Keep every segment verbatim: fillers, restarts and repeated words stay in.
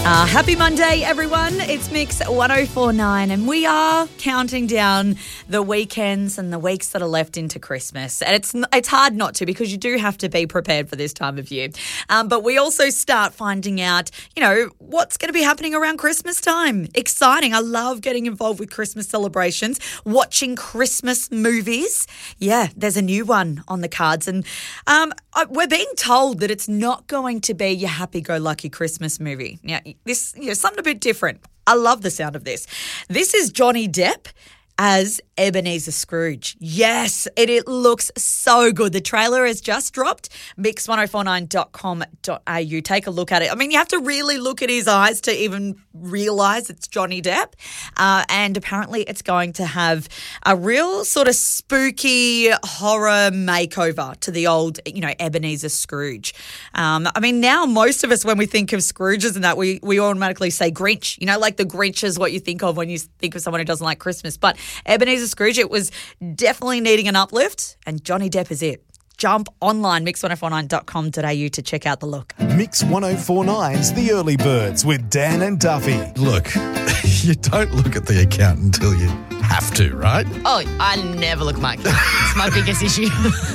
Uh, happy Monday, everyone. It's Mix one oh four point nine, and we are counting down the weekends and the weeks that are left into Christmas. And it's it's hard not to, because you do have to be prepared for this time of year. Um, but we also start finding out, you know, what's going to be happening around Christmas time. Exciting. I love getting involved with Christmas celebrations, watching Christmas movies. Yeah, there's a new one on the cards. And um, we're being told that it's not going to be your happy-go-lucky Christmas movie. Now, this, you know, something a bit different. I love the sound of this. This is Johnny Depp as Ebenezer Scrooge. Yes, it, it looks so good. The trailer has just dropped. mix ten forty-nine dot com dot a u. Take a look at it. I mean, you have to really look at his eyes to even realise it's Johnny Depp. Uh, and apparently it's going to have a real sort of spooky horror makeover to the old, you know, Ebenezer Scrooge. Um, I mean, now most of us, when we think of Scrooges and that, we, we automatically say Grinch. You know, like the Grinch is what you think of when you think of someone who doesn't like Christmas. But Ebenezer Scrooge, it was definitely needing an uplift, and Johnny Depp is it. Jump online, mix ten forty-nine dot com dot a u to check out the look. Mix ten forty-nine's The Early Birds with Dan and Duffy. Look, you don't look at the account until you have to, right? Oh, I never look at my account. It's my biggest issue.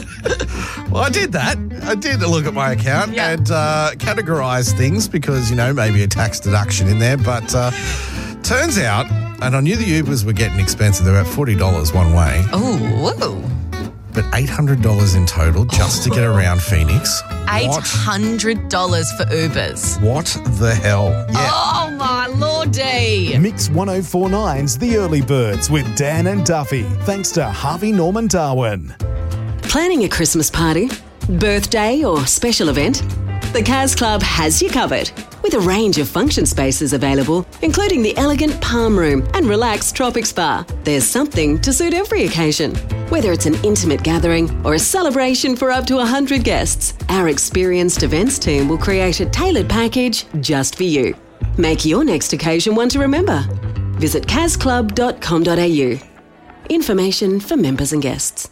Well, I did that. I did look at my account Yeah. and uh, categorise things because, you know, maybe a tax deduction in there. But uh, turns out, and I knew the Ubers were getting expensive. They're about forty dollars one way. Oh, whoa. But eight hundred dollars in total just to get around Phoenix. eight What? hundred dollars for Ubers. What the hell? Yeah. Oh, my lordy. Mix ten forty-nine's The Early Birds with Dan and Duffy. Thanks to Harvey Norman Darwin. Planning a Christmas party, birthday or special event? The Kaz Club has you covered, with a range of function spaces available, including the elegant Palm Room and relaxed Tropic Spa. There's something to suit every occasion. Whether it's an intimate gathering or a celebration for up to one hundred guests, our experienced events team will create a tailored package just for you. Make your next occasion one to remember. Visit kaz club dot com dot a u. Information for members and guests.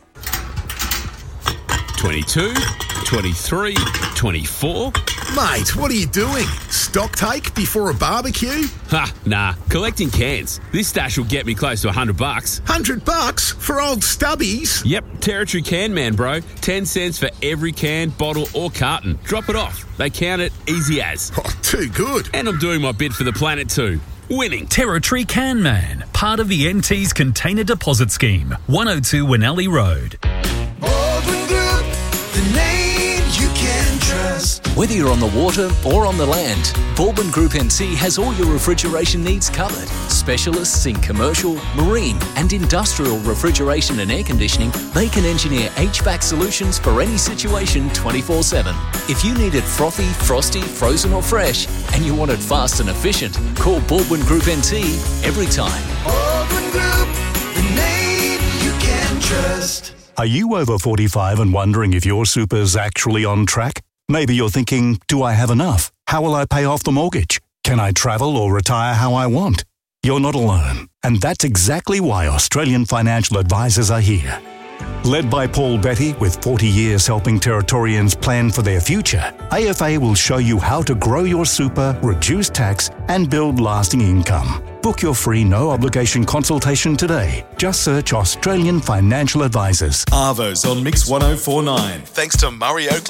twenty-two, twenty-three, twenty-four. Mate, what are you doing? Stock take before a barbecue? Ha, nah, collecting cans. This stash will get me close to a hundred bucks. Hundred bucks for old stubbies? Yep, Territory Can Man, bro. Ten cents for every can, bottle or carton. Drop it off. They count it easy as. Oh, too good. And I'm doing my bit for the planet too. Winning. Territory Can Man, part of the N T's Container Deposit Scheme, one oh two Winnelli Road. Baldwin Group, the name you can trust. Whether you're on the water or on the land, Baldwin Group N T has all your refrigeration needs covered. Specialists in commercial, marine and industrial refrigeration and air conditioning, they can engineer H V A C solutions for any situation twenty-four seven. If you need it frothy, frosty, frozen or fresh, and you want it fast and efficient, call Baldwin Group N T every time. Baldwin Group, the name you can trust. Are you over forty-five and wondering if your super's actually on track? Maybe you're thinking, do I have enough? How will I pay off the mortgage? Can I travel or retire how I want? You're not alone. And that's exactly why Australian financial advisors are here. Led by Paul Betty, with forty years helping Territorians plan for their future, A F A will show you how to grow your super, reduce tax, and build lasting income. Book your free no-obligation consultation today. Just search Australian Financial Advisors. Arvo's on Mix ten forty-nine. Thanks to Murray Oak